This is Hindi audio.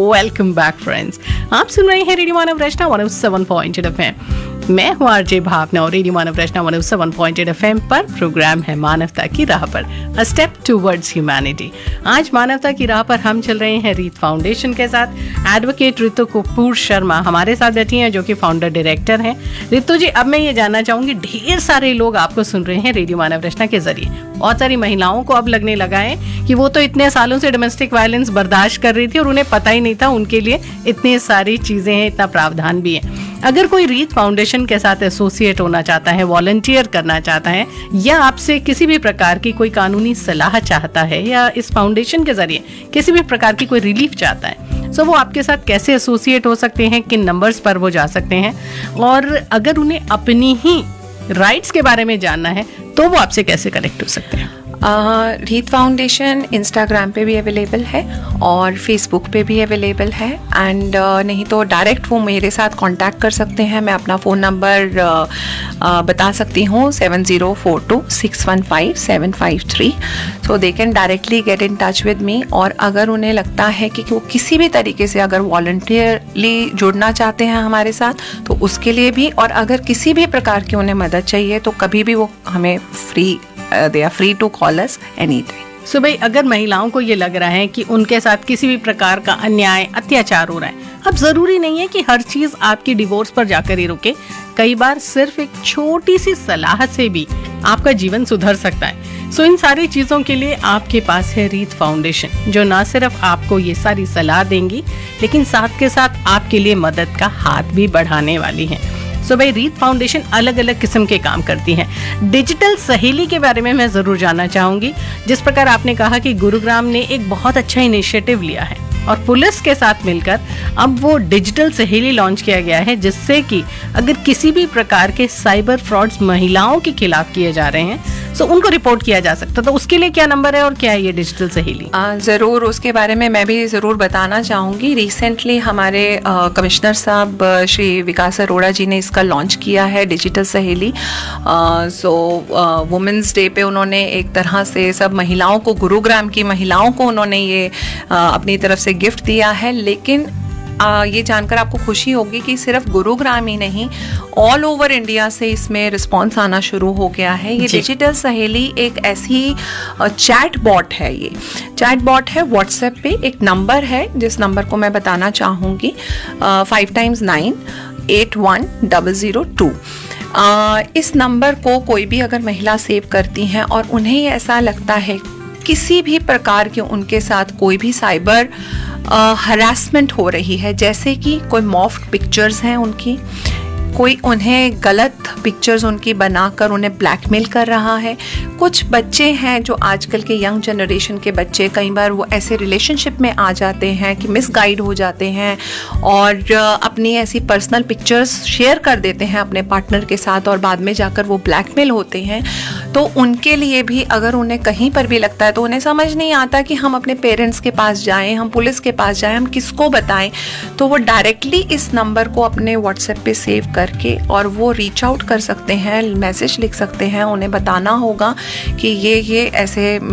Welcome back friends. आप सुन रहे हैं रेडियो मानव रचना 107.8 FM। मैं हूँ आरजे भावना और रेडियो मानव रचना 107.8 FM पर प्रोग्राम है मानवता की राह पर, अ स्टेप टूवर्ड्स ह्यूमैनिटी। आज मानवता की राह पर हम चल रहे हैं रीत फाउंडेशन के साथ। एडवोकेट रितु कपूर शर्मा हमारे साथ बैठी हैं, जो कि फाउंडर डायरेक्टर हैं। रितु जी, अब मैं ये जानना चाहूंगी, ढेर सारे लोग आपको सुन रहे हैं रेडियो मानव रचना के जरिए। बहुत सारी महिलाओं को अब लगने लगा है कि वो तो इतने सालों से डोमेस्टिक वायलेंस बर्दाश्त कर रही थी और उन्हें पता ही नहीं था उनके लिए इतनी सारी चीजें हैं, इतना प्रावधान भी है। अगर कोई रीत फाउंडेशन के साथ एसोसिएट होना चाहता है, वॉलंटियर करना चाहता है, या आपसे किसी भी प्रकार की कोई कानूनी सलाह चाहता है, या इस फाउंडेशन के जरिए किसी भी प्रकार की कोई रिलीफ चाहता है, तो वो आपके साथ कैसे एसोसिएट हो सकते हैं, किन नंबर्स पर वो जा सकते हैं, और अगर उन्हें अपनी ही राइट्स के बारे में जानना है तो वो आपसे कैसे कनेक्ट हो सकते हैं? रीत फाउंडेशन इंस्टाग्राम पे भी अवेलेबल है और फेसबुक पे भी अवेलेबल है। एंड नहीं तो डायरेक्ट वो मेरे साथ कांटेक्ट कर सकते हैं। मैं अपना फ़ोन नंबर बता सकती हूँ, 7042615753। सो they can directly get in touch with me. और अगर उन्हें लगता है कि वो किसी भी तरीके से अगर वॉलंटियरली जुड़ना चाहते हैं हमारे साथ, तो उसके लिए भी, और अगर किसी भी प्रकार की उन्हें मदद चाहिए तो कभी भी वो हमें they are free to call us anytime. सो भाई, अगर महिलाओं को ये लग रहा है कि उनके साथ किसी भी प्रकार का अन्याय, अत्याचार हो रहा है, अब जरूरी नहीं है कि हर चीज आपकी डिवोर्स पर जाकर ही रुके। कई बार सिर्फ एक छोटी सी सलाह से भी आपका जीवन सुधर सकता है। सो इन सारी चीजों के लिए आपके पास है रीत फाउंडेशन, जो न सिर्फ आपको ये सारी सलाह देंगी, लेकिन साथ के साथ आपके लिए मदद का हाथ भी बढ़ाने वाली है। सो भाई, रीत फाउंडेशन अलग अलग किस्म के काम करती है। डिजिटल सहेली के बारे में मैं जरूर जानना चाहूंगी। जिस प्रकार आपने कहा कि गुरुग्राम ने एक बहुत अच्छा इनिशिएटिव लिया है और पुलिस के साथ मिलकर अब वो डिजिटल सहेली लॉन्च किया गया है, जिससे कि अगर किसी भी प्रकार के साइबर फ्रॉड्स महिलाओं के खिलाफ किए जा रहे हैं तो उनको रिपोर्ट किया जा सकता। तो उसके लिए क्या नंबर है और क्या है ये डिजिटल सहेली? ज़रूर, उसके बारे में मैं भी ज़रूर बताना चाहूँगी। रिसेंटली हमारे कमिश्नर साहब श्री विकास अरोड़ा जी ने इसका लॉन्च किया है, डिजिटल सहेली। वुमेंस डे पे उन्होंने एक तरह से सब महिलाओं को, गुरुग्राम की महिलाओं को उन्होंने ये अपनी तरफ से गिफ्ट दिया है। लेकिन ये जानकर आपको खुशी होगी कि सिर्फ गुरुग्राम ही नहीं, ऑल ओवर इंडिया से इसमें रिस्पांस आना शुरू हो गया है। ये डिजिटल सहेली एक ऐसी चैट बॉट है। ये चैट बॉट है, व्हाट्सएप पे एक नंबर है जिस नंबर को मैं बताना चाहूँगी, 5x9810002। इस नंबर को कोई भी अगर महिला सेव करती हैं और उन्हें ऐसा लगता है किसी भी प्रकार के उनके साथ कोई भी साइबर हरासमेंट हो रही है, जैसे कि कोई मॉफ्ड पिक्चर्स हैं उनकी, कोई उन्हें गलत पिक्चर्स उनकी बनाकर उन्हें ब्लैकमेल कर रहा है। कुछ बच्चे हैं जो आजकल के यंग जनरेशन के बच्चे, कई बार वो ऐसे रिलेशनशिप में आ जाते हैं कि मिसगाइड हो जाते हैं और अपनी ऐसी पर्सनल पिक्चर्स शेयर कर देते हैं अपने पार्टनर के साथ और बाद में जाकर वो ब्लैकमेल होते हैं। तो उनके लिए भी अगर उन्हें कहीं पर भी लगता है तो उन्हें समझ नहीं आता कि हम अपने पेरेंट्स के पास जाएं, हम पुलिस के पास जाएं, हम किसको बताएं, तो वो डायरेक्टली इस नंबर को अपने व्हाट्सएप पे सेव करके और वो रीच आउट कर सकते हैं, मैसेज लिख सकते हैं। उन्हें बताना होगा कि ये ऐसे